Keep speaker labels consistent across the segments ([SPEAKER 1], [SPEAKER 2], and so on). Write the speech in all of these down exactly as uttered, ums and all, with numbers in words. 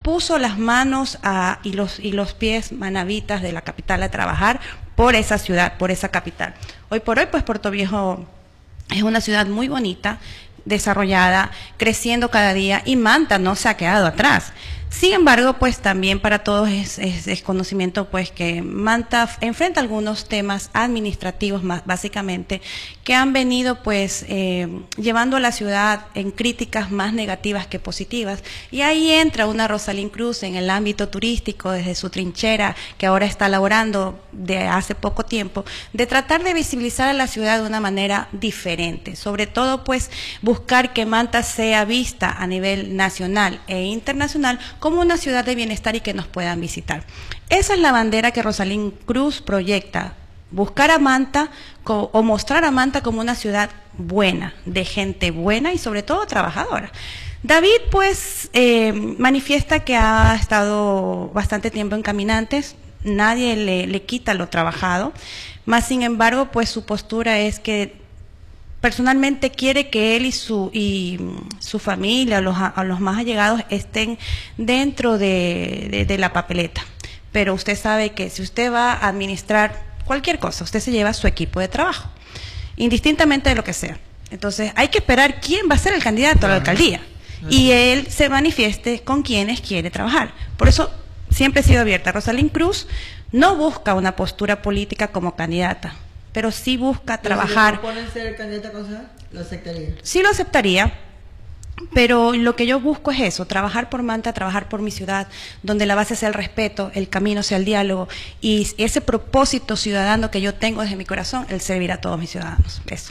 [SPEAKER 1] puso las manos a, y, los, y los pies manavitas de la capital a trabajar por esa ciudad, por esa capital. Hoy por hoy, pues Puerto Viejo es una ciudad muy bonita, desarrollada, creciendo cada día, y Manta no se ha quedado atrás. Sin embargo, pues también para todos es, es, es conocimiento pues que Manta enfrenta algunos temas administrativos más básicamente que han venido pues eh, llevando a la ciudad en críticas más negativas que positivas, y ahí entra una Rosalín Cruz en el ámbito turístico desde su trinchera que ahora está laborando de hace poco tiempo, de tratar de visibilizar a la ciudad de una manera diferente, sobre todo pues buscar que Manta sea vista a nivel nacional e internacional como una ciudad de bienestar y que nos puedan visitar. Esa es la bandera que Rosalín Cruz proyecta, buscar a Manta o mostrar a Manta como una ciudad buena, de gente buena y sobre todo trabajadora. David pues eh, manifiesta que ha estado bastante tiempo en Caminantes, nadie le, le quita lo trabajado, más sin embargo pues su postura es que personalmente quiere que él y su y su familia, los, a los más allegados, estén dentro de, de, de la papeleta. Pero usted sabe que si usted va a administrar cualquier cosa, usted se lleva su equipo de trabajo, indistintamente de lo que sea. Entonces hay que esperar quién va a ser el candidato a la alcaldía y él se manifieste con quienes quiere trabajar. Por eso siempre he sido abierta. Rosalín Cruz no busca una postura política como candidata, pero sí busca
[SPEAKER 2] ¿Pero
[SPEAKER 1] trabajar.
[SPEAKER 2] si le proponen ser candidata a concejal, lo aceptaría?
[SPEAKER 1] Sí lo aceptaría, pero lo que yo busco es eso, trabajar por Manta, trabajar por mi ciudad, donde la base sea el respeto, el camino sea el diálogo, y ese propósito ciudadano que yo tengo desde mi corazón, el servir a todos mis ciudadanos. Eso.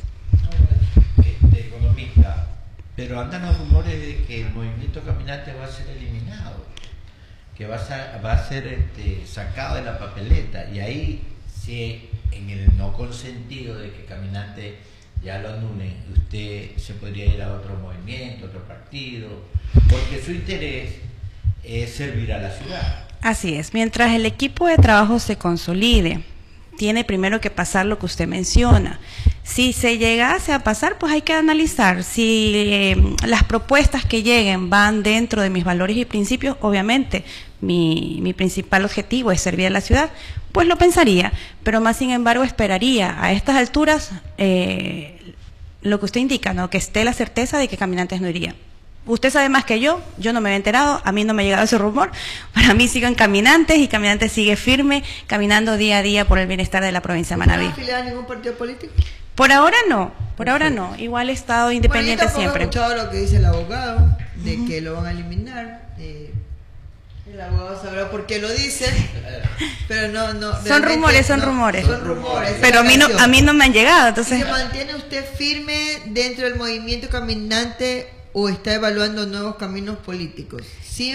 [SPEAKER 3] Este, economista, pero andan los rumores de que el movimiento caminante va a ser eliminado, que va a ser, va a ser este, sacado de la papeleta, y ahí sí, en el no consentido de que Caminante ya lo anulen, usted se podría ir a otro movimiento, otro partido, porque su interés es servir a la ciudad.
[SPEAKER 1] Así es, mientras el equipo de trabajo se consolide, tiene primero que pasar lo que usted menciona. Si se llegase a pasar, pues hay que analizar si eh, las propuestas que lleguen van dentro de mis valores y principios. Obviamente mi, mi principal objetivo es servir a la ciudad, pues lo pensaría, pero más sin embargo esperaría a estas alturas eh, lo que usted indica, ¿no? Que esté la certeza de que Caminantes no iría. Usted sabe más que yo, yo no me había enterado, a mí no me ha llegado ese rumor, para mí siguen Caminantes y Caminantes sigue firme, caminando día a día por el bienestar de la provincia de Manabí.
[SPEAKER 2] ¿No afiliada a ningún partido político?
[SPEAKER 1] Por ahora no, por ahora no, igual he estado independiente
[SPEAKER 2] bueno, yo
[SPEAKER 1] siempre.
[SPEAKER 2] He escuchado lo que dice el abogado, de uh-huh. que lo van a eliminar, eh, el abogado sabrá por qué lo dice, pero no, no.
[SPEAKER 1] Son rumores, son
[SPEAKER 2] no,
[SPEAKER 1] rumores.
[SPEAKER 2] Son rumores.
[SPEAKER 1] Pero a mí no, a mí no me han llegado, entonces.
[SPEAKER 2] ¿Se mantiene usted firme dentro del movimiento Caminante o está evaluando nuevos caminos políticos? Sí,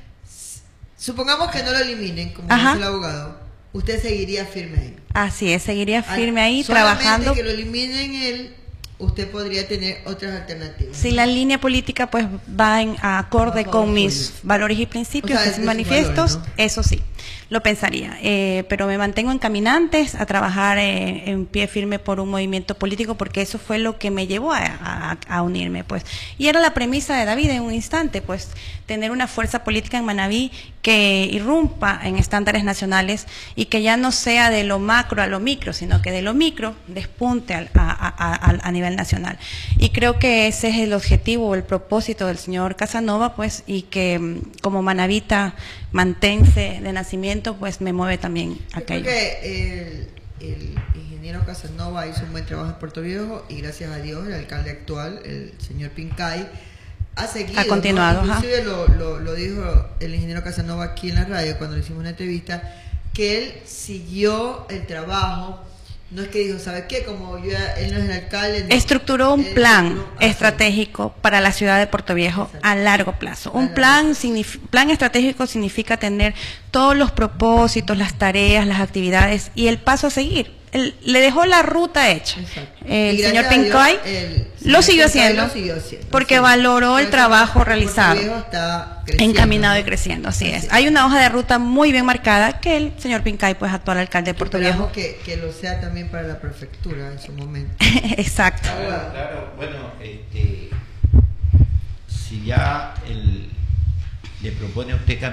[SPEAKER 2] supongamos que no lo eliminen, como Ajá. dice el abogado, ¿usted seguiría firme ahí?
[SPEAKER 1] Así es, seguiría firme ahí,
[SPEAKER 2] Solamente
[SPEAKER 1] trabajando.
[SPEAKER 2] que lo eliminen él, usted podría tener otras alternativas.
[SPEAKER 1] Si la línea política pues va en acorde con mis valores y principios, o sea, mis manifiestos, valores, ¿no? Eso sí, lo pensaría. Eh, pero me mantengo en Caminantes a trabajar eh, en pie firme por un movimiento político, porque eso fue lo que me llevó a, a, a unirme, pues. Y era la premisa de David en un instante, pues, tener una fuerza política en Manabí que irrumpa en estándares nacionales y que ya no sea de lo macro a lo micro, sino que de lo micro despunte a, a, a, a nivel nacional. Y creo que ese es el objetivo o el propósito del señor Casanova, pues, y que como manabita mantense de nacimiento, pues me mueve también aquello.
[SPEAKER 2] Creo que el, el ingeniero Casanova hizo un buen trabajo en Puerto Viejo y gracias a Dios el alcalde actual, el señor Pincay, ha seguido,
[SPEAKER 1] ha continuado,
[SPEAKER 2] ¿no? Inclusive lo, lo, lo dijo el ingeniero Casanova aquí en la radio cuando le hicimos una entrevista, que él siguió el trabajo. No es que dijo, ¿sabe qué? Como yo, él no es el alcalde. No,
[SPEAKER 1] estructuró un plan estratégico para la ciudad de Puerto Viejo a largo plazo. Un plan, plan estratégico significa tener todos los propósitos, las tareas, las actividades y el paso a seguir. Él, le dejó la ruta hecha. Exacto. El señor Pincay lo siguió haciendo, porque valoró el trabajo realizado, encaminado y creciendo, así es. Hay una hoja de ruta muy bien marcada que el señor Pincay, pues, actual alcalde de Puerto Viejo.
[SPEAKER 2] Que, que lo sea también para la prefectura en su momento.
[SPEAKER 1] Exacto.
[SPEAKER 3] Claro, claro. Bueno, este, si ya el, le propone a usted